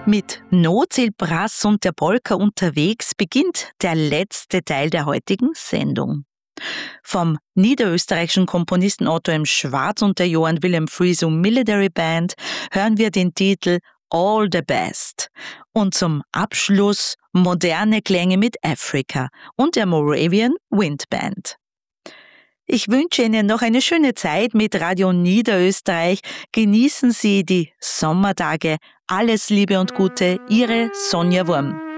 Mit Notzielbrass und der Polka unterwegs beginnt der letzte Teil der heutigen Sendung. Vom niederösterreichischen Komponisten Otto M. Schwarz und der Johann Wilhelm Frieso Military Band hören wir den Titel All the Best. Und zum Abschluss moderne Klänge mit Africa und der Moravian Wind Band. Ich wünsche Ihnen noch eine schöne Zeit mit Radio Niederösterreich. Genießen Sie die Sommertage. Alles Liebe und Gute, Ihre Sonja Wurm.